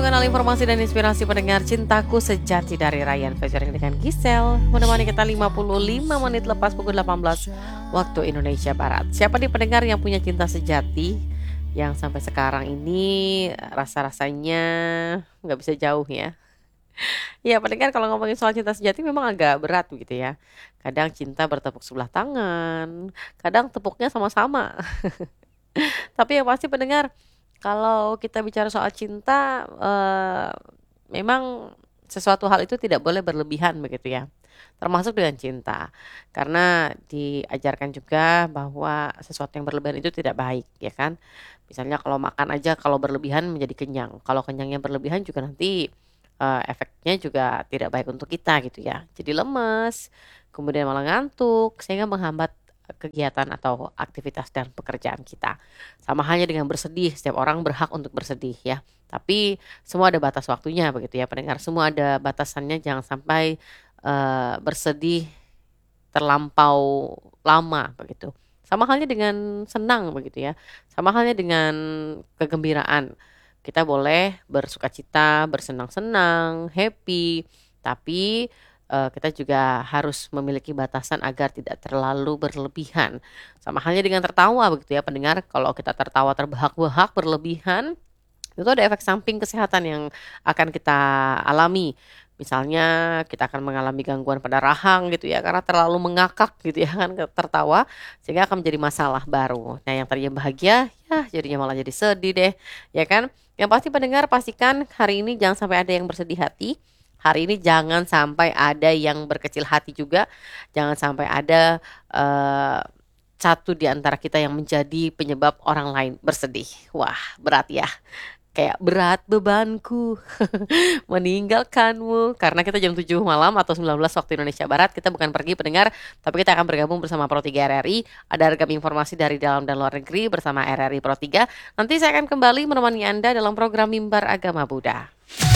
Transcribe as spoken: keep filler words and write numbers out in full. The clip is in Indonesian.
mengenal informasi dan inspirasi pendengar Cintaku Sejati dari Ryan featuring dengan Gisel, menemani kita lima puluh lima menit lepas pukul delapan belas waktu Indonesia Barat. Siapa di pendengar yang punya cinta sejati yang sampai sekarang ini rasa-rasanya nggak bisa jauh ya? Ya pendengar, kalau ngomongin soal cinta sejati memang agak berat gitu ya. Kadang cinta bertepuk sebelah tangan, kadang tepuknya sama-sama. Tapi yang pasti pendengar, kalau kita bicara soal cinta, eh, memang sesuatu hal itu tidak boleh berlebihan begitu ya. Termasuk dengan cinta. Karena diajarkan juga bahwa sesuatu yang berlebihan itu tidak baik, ya kan? Misalnya kalau makan aja kalau berlebihan menjadi kenyang. Kalau kenyangnya berlebihan juga nanti eh, efeknya juga tidak baik untuk kita gitu ya. Jadi lemes, kemudian malah ngantuk sehingga menghambat kegiatan atau aktivitas dan pekerjaan kita. Sama halnya dengan bersedih, setiap orang berhak untuk bersedih ya. Tapi semua ada batas waktunya begitu ya pendengar. Semua ada batasannya, jangan sampai eh, bersedih terlampau lama begitu. Sama halnya dengan senang begitu ya. Sama halnya dengan kegembiraan. Kita boleh bersukacita, bersenang-senang, happy, tapi eh, kita juga harus memiliki batasan agar tidak terlalu berlebihan. Sama halnya dengan tertawa begitu ya pendengar. Kalau kita tertawa terbahak-bahak berlebihan, itu ada efek samping kesehatan yang akan kita alami. Misalnya kita akan mengalami gangguan pada rahang gitu ya, karena terlalu mengakak gitu ya kan tertawa, sehingga akan menjadi masalah baru. Nah yang tadinya bahagia ya jadinya malah jadi sedih deh, ya kan. Yang pasti pendengar, pastikan hari ini jangan sampai ada yang bersedih hati. Hari ini jangan sampai ada yang berkecil hati juga. Jangan sampai ada eh, satu di antara kita yang menjadi penyebab orang lain bersedih. Wah, berat ya. Kayak berat bebanku meninggalkanmu. Karena kita jam tujuh malam atau sembilan belas waktu Indonesia Barat, kita bukan pergi pendengar, tapi kita akan bergabung bersama Pro tiga R R I. Ada ragam informasi dari dalam dan luar negeri bersama R R I Pro tiga. Nanti saya akan kembali menemani Anda dalam program Mimbar Agama Buddha.